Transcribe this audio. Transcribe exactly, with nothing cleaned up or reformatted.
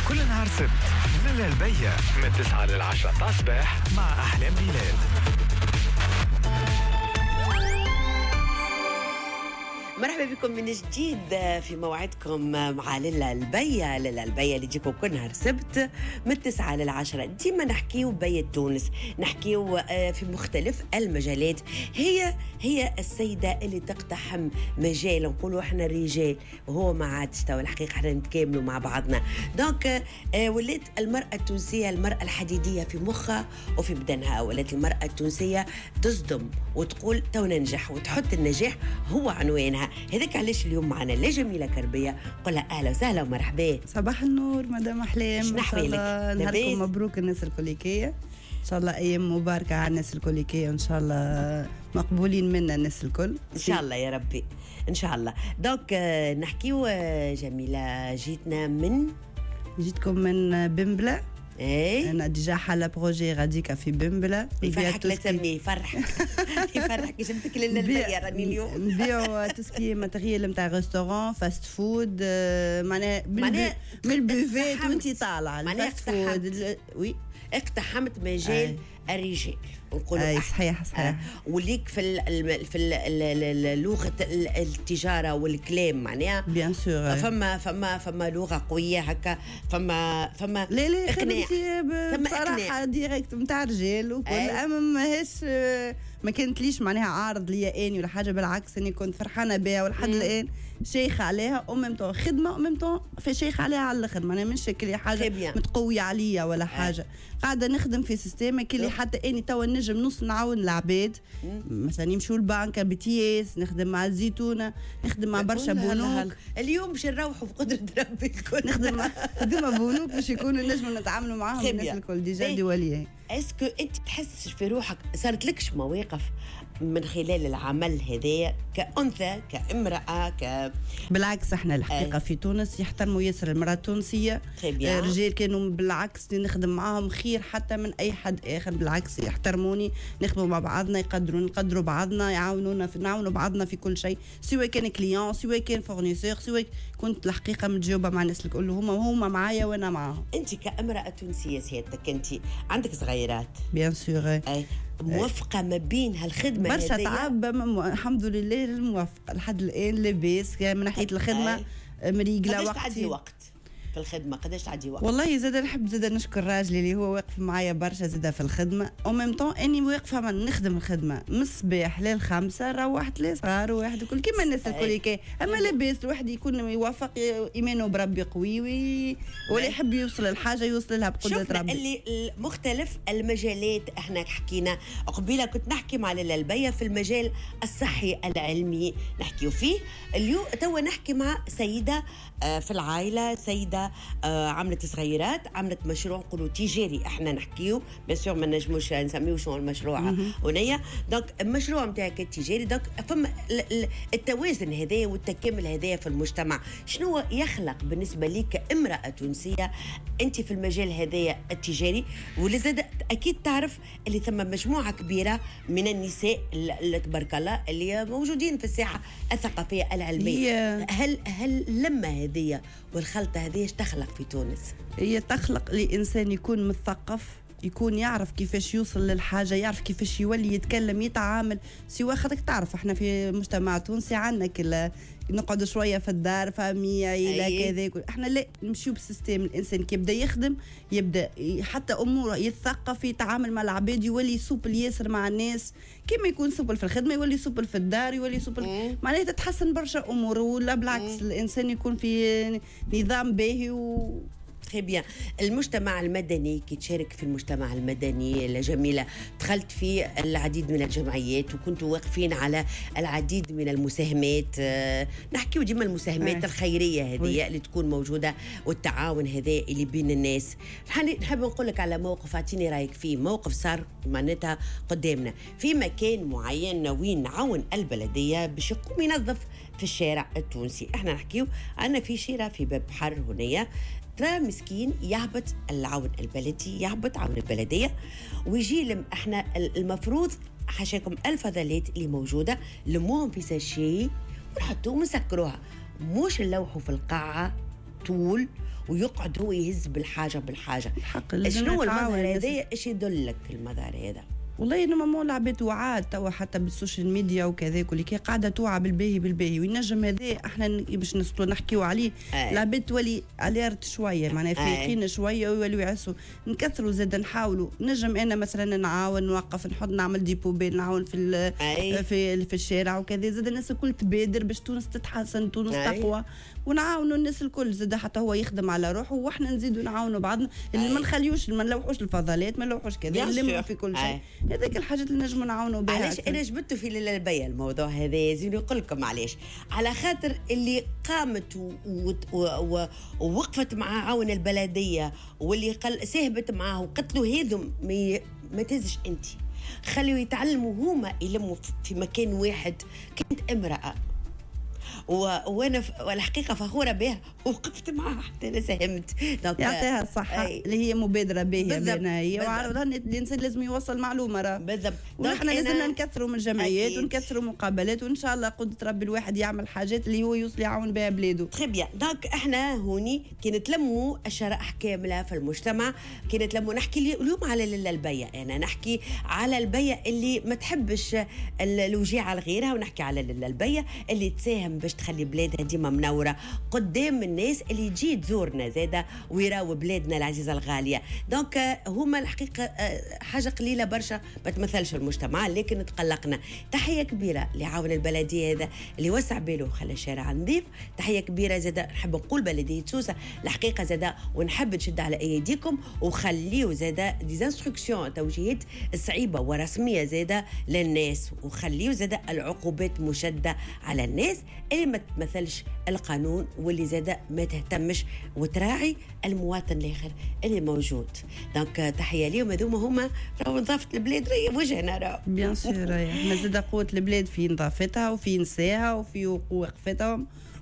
كل نهار سبت من الألبية من تسعة للعشرة تاع الصباح مع أحلام بلال. مرحبا بكم من جديد في موعدكم مع ليلى البية. ليلى البية اللي تجيكم كل نهار سبت من تسعة للعشرة. ديما نحكيو ببية تونس، نحكيو في مختلف المجالات. هي هي السيدة اللي تقتحم مجال، نقولوا احنا الرجال وهو ما عادش، تو الحقيقة احنا نتكاملوا مع بعضنا. دونك ولات المرأة التونسية المرأة الحديدية في مخها وفي بدنها. ولات المرأة التونسية تصدم وتقول تو ننجح، وتحط النجاح هو عنوانها. هذاك علاش اليوم معنا لا جميلة كربية. قولها أهلا وسهلا ومرحبا. صباح النور مدام أحلام، إن شاء الله نهاركم مبروك الناس الكوليكية، إن شاء الله أيام مباركة على الناس الكوليكية، وإن شاء الله مقبولين منا الناس الكل إن شاء الله يا ربي إن شاء الله. دونك نحكيو جميلة، جيتنا من جيتكم من بمبلة. ايه انا ديجا حاله بروجي غاديكا في بمبلة. يفرحك لا تسميه يفرحك يفرحك كي جبتك للبيع راني اليوم نبيعوا تسكي ماتريال نتاع ريستورون فاست فود، معناها من البوفيت وانتي طالعه الفاست فود. وي اقتحمت مجال الرجال نقولوا اي صحيح صحيح. آه. وليك في ال في ال لغه التجاره والكلام معناها بيان سور فما فما فما لغه قويه هكا، فما فما لا لا خدمتي بصراحه ديريكت نتاع رجال وكل. اما ماهيش ما كانت ليش معناها عارض ليا اني ولا حاجه، بالعكس اني كنت فرحانه بها ولحد الان شيخه عليها. وممتو خدمه وممتو في شيخه عليها على الاخر، معناها مش شكلي حاجه متقويه عليا ولا حاجه. قاعده نخدم في سيستم كلي حتى اني تو نجم نص نعاون العباد، مثلا يمشوا البنك بتياس، نخدم مع الزيتونه، نخدم مع برشا بنوك. اليوم باش نروحوا بقدره ربي الكل نخدم مع خدمه بنوك باش يكونوا نجموا نتعاملوا معاهم الناس الكل ديجا دوليه. اسكو انت تحس في روحك صارت لكش مواقف من خلال العمل هذايا كأنثى كامرأة ك بالعكس احنا الحقيقة أي. في تونس يحترموا ياسر المرأة التونسية. الرجال كانوا بالعكس نخدم معاهم خير حتى من اي حد اخر، بالعكس يحترموني، نخدموا مع بعضنا، يقدروا نقدروا بعضنا، يعاونونا في نعاونوا بعضنا في كل شيء، سواء كان كليون سواء كان فورنيسور، سواء كنت الحقيقة متجاوبة مع الناس الكل، هما هما معايا وانا معاهم. انت كامرأة تونسية سيادتك انت عندك صغيرات بيان سور اي موفقة ما بين هالخدمة برشا تعب الحمد لله الموفقة لحد الآن لاباس من ناحية الخدمة مريقلة. وقت تعدي وقت في الخدمة قداش تعدي وقت؟ والله زاد نحب زاد نشكر راجلي اللي هو واقف معايا برشا زاد في الخدمة، او ميم طون اني واقفة نخدم الخدمة من الصباح للخمسة، روحت لي صغار وواحد وكل كيما الناس الكل كي. اما لاباس الواحد يكون يوافق ايمانه بربي قوي وي... ولا يحب يوصل الحاجة يوصل لها بقدرة ربي. اللي مختلف المجالات احنا حكينا قبيله، كنت نحكي مع ليلى البية في المجال الصحي العلمي نحكيو فيه. اليوم توا نحكي مع سيدة في العائلة، سيدة عملت صغيرات، عملت مشروع نقولوا تجاري احنا نحكيو بسيور ما نجموش نسميو شنو المشروع هنايا. دونك المشروع نتاعك التجاري، دونك فما التوازن هذايا والتكامل هذايا في المجتمع. شنو يخلق بالنسبه لك كامراه تونسيه انت في المجال هذايا التجاري؟ ولزاد اكيد تعرف اللي ثم مجموعه كبيره من النساء اللي تبارك الله اللي موجودين في الساحه الثقافيه العلميه. هل هل لما هذه والخلطه هذه تخلق في تونس؟ هي تخلق لإنسان يكون مثقف، يكون يعرف كيفاش يوصل للحاجة، يعرف كيفاش يولي يتكلم يتعامل. سواء خاطرك تعرف احنا في مجتمع تونسي عندنا كلا نقعد شوية في الدار فامية عائلة كذا، احنا لا نمشيو بالسيستم. الانسان كي يبدا يخدم يبدا حتى اموره يتثقف، يتعامل مع العباد، يولي سوبل ياسر مع الناس. كيما يكون سوبل في الخدمة يولي سوبل في الدار، يولي سوبل معناها تتحسن برشا اموره. ولا بالعكس الانسان يكون في نظام باهي و تري بيان. المجتمع المدني كي تشارك في المجتمع المدني جميلة، دخلت في العديد من الجمعيات وكنتوا واقفين على العديد من المساهمات. أه نحكيو ديما المساهمات أه. الخيرية هذه اللي تكون موجودة والتعاون هذا اللي بين الناس. نحب نقول لك على موقف اعطيني رايك فيه، موقف صار معناتها قدامنا في مكان معين وين نعاون البلدية باش يقوم ينظف في الشارع التونسي. احنا نحكيو أنا في شارع في باب بحر هنايا، ترى مسكين يهبط العون البلدي، يهبط عون البلدية ويجي لم احنا المفروض حاشاكم الفضلات اللي موجودة لموهم في ساشي ونحطوهم ونسكروها، مش نلوحوا في القاعة طول ويقعد هو يهز بالحاجه بالحاجه. شنو المظهر هذا؟ ايش يدلك المظهر هذا؟ والله انه ماما لعبت وعاد توا حتى بالسوشيال ميديا وكذاك واللي كي قاعده توعى بالباهي بالباهي وينجم هذا احنا باش نسطو نحكيو عليه. لعبت تولي اليرت شويه معناها فايقين شويه ويولوا يعسوا نكثروا زاد نحاولوا. نجم انا مثلا نعاون نوقف نحط نعمل دي بوبي نعاون في في في الشارع وكذا. زاد الناس الكل تبادر باش تونس تتحسن تونس تقوى ونعاونوا الناس الكل. زاد حتى هو يخدم على روحه وحنا نزيدوا نعاونوا بعضنا. اللي ما نخليوش ما نلوحوش الفضلات ما نلوحوش كذا نلموا في كل شيء. هذيك الحاجات اللي نجموا نعاونوا بها. علاش انا جبته في للبية الموضوع هذا يزيد نقول لكم علاش؟ على خاطر اللي قامت ووقفت مع عون البلديه واللي قل ساهبت معاه وقتلوا هذم ما تهزش انت. خليوا يتعلموا هما يلموا في مكان واحد. كنت امراه وانا والحقيقه فخوره بها ووقفت معها حتى انا ساهمت. يعطيها الصحه اللي هي مبادره باهيه بينها هي. وعرضها الانسان لازم يوصل معلومه راه بالضبط. ونحن لازمنا نكثروا من الجمعيات ونكثروا مقابلات وان شاء الله قدره ربي الواحد يعمل حاجات اللي هو يوصل يعاون بها بلاده. تري بيان. دونك احنا هوني كي نتلموا الشرائح كامله في المجتمع كي نتلموا نحكي اليوم على البية. انا يعني نحكي على البية اللي ما تحبش الوجيعه لغيرها ونحكي على البية اللي تساهم باش تخلي بلادها ديما منوره قدام الناس اللي تجي تزورنا زاده ويراو بلادنا العزيزه الغاليه. دونك هما الحقيقه حاجه قليله برشا ما تمثلش المجتمع لكن تقلقنا. تحيه كبيره لعاون البلديه هذا اللي وسع باله وخلى الشارع نظيف. تحيه كبيره زاده نحب نقول بلديه سوسه الحقيقه زاده ونحب نشد على ايديكم وخليوا زاده ديزانستركسيون توجيهات صعيبه ورسميه زاده للناس وخليوا زاده العقوبات مشده على الناس اللي ما تمثلش القانون واللي زاد ما تهتمش وتراعي المواطن الاخر اللي موجود. دونك تحيه ليهم هذوما هما راهو نظافه البلاد راهي وجهنا راهو بيان سور. احنا زاد قوه البلاد في نظافتها وفي نساها وفي وقفتهم